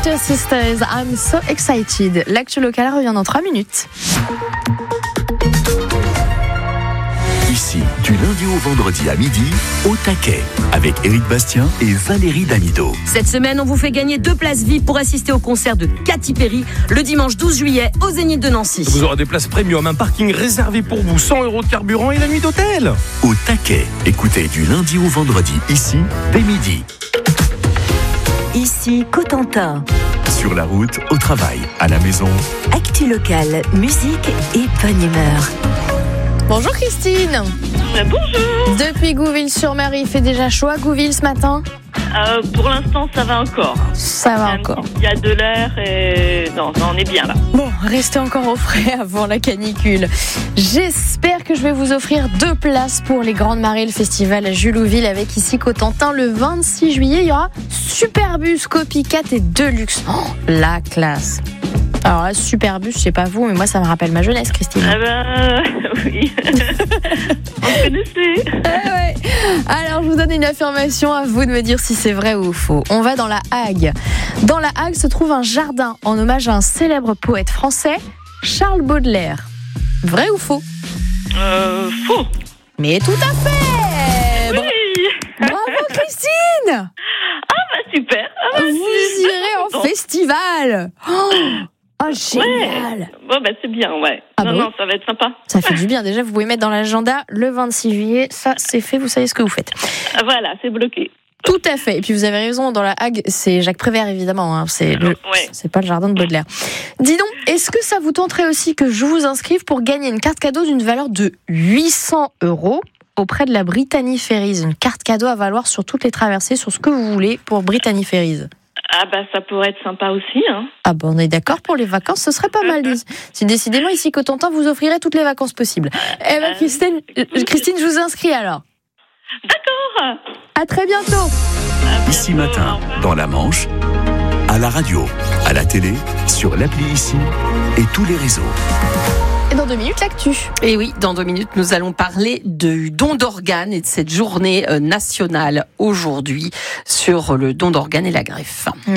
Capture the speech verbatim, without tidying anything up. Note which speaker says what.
Speaker 1: Pointer Sisters, I'm so excited. L'actu local revient dans trois minutes.
Speaker 2: Ici, du lundi au vendredi à midi, au taquet, avec Éric Bastien et Valérie Damido.
Speaker 3: Cette semaine, on vous fait gagner deux places V I P pour assister au concert de Katy Perry le dimanche douze juillet au Zénith de Nancy.
Speaker 4: Vous aurez des places premium, un parking réservé pour vous, cent euros de carburant et la nuit d'hôtel.
Speaker 2: Au taquet, écoutez du lundi au vendredi, ici, dès midi.
Speaker 5: Ici, Cotentin.
Speaker 2: Sur la route, au travail, à la maison.
Speaker 5: Actu locale, musique et bonne humeur.
Speaker 1: Bonjour Christine.
Speaker 6: Euh, bonjour.
Speaker 1: Depuis Gouville-sur-Mer, il fait déjà chaud à Gouville ce matin?
Speaker 6: Euh, pour l'instant, ça va encore.
Speaker 1: Ça va
Speaker 6: Même
Speaker 1: encore.
Speaker 6: Il y a de l'air et non, non, on est bien là.
Speaker 1: Bon, restez encore au frais avant la canicule. J'espère que je vais vous offrir deux places pour les Grandes Marées, le festival à Julouville avec ici Cotentin le vingt-six juillet. Il y aura Superbus, Copycat et Deluxe. Oh, la classe. Alors là, Superbus, je sais pas vous, mais moi ça me rappelle ma jeunesse, Christine.
Speaker 6: Ah ben, oui. On connaissait.
Speaker 1: Ah ouais. Alors, je vous donne une affirmation, à vous de me dire si c'est vrai ou faux. On va dans la Hague. Dans la Hague se trouve un jardin en hommage à un célèbre poète français, Charles Baudelaire. Vrai ou faux?
Speaker 6: Euh, faux.
Speaker 1: Mais tout à fait.
Speaker 6: Oui.
Speaker 1: Bravo Christine.
Speaker 6: Ah bah super. Ah, bah,
Speaker 1: Vous
Speaker 6: je-
Speaker 1: irez en
Speaker 6: Bon.
Speaker 1: festival. Oh, oh, génial.
Speaker 6: Ouais. Bon bah c'est bien, ouais.
Speaker 1: Ah
Speaker 6: non,
Speaker 1: bah
Speaker 6: non,
Speaker 1: oui.
Speaker 6: ça va être sympa.
Speaker 1: Ça fait du bien. Déjà, vous pouvez mettre dans l'agenda le vingt-six juillet. Ça, c'est fait. Vous savez ce que vous faites.
Speaker 6: Ah, voilà, c'est bloqué.
Speaker 1: Tout à fait. Et puis vous avez raison, dans la Hague, c'est Jacques Prévert évidemment. Hein. C'est le,
Speaker 6: Ouais.
Speaker 1: c'est pas le jardin de Baudelaire. Dis donc, est-ce que ça vous tenterait aussi que je vous inscrive pour gagner une carte cadeau d'une valeur de huit cents euros auprès de la Brittany Ferries, une carte cadeau à valoir sur toutes les traversées, sur ce que vous voulez pour Brittany Ferries.
Speaker 6: Ah bah ça pourrait être sympa aussi, hein.
Speaker 1: Ah ben on est d'accord pour les vacances, ce serait pas mal. Si décidément ici Cotentin vous offrirait toutes les vacances possibles. Eh ben
Speaker 6: Euh,
Speaker 1: Christine, euh, Christine, je vous inscris alors.
Speaker 6: D'accord.
Speaker 1: À très bientôt.
Speaker 6: À
Speaker 2: Ici
Speaker 6: bientôt.
Speaker 2: matin,
Speaker 6: Au revoir.
Speaker 2: dans la Manche, à la radio, à la télé, sur l'appli Ici et tous les réseaux.
Speaker 1: Et dans deux minutes l'actu.
Speaker 3: Et oui, dans deux minutes, nous allons parler du don d'organes et de cette journée euh, nationale aujourd'hui sur le don d'organes et la greffe.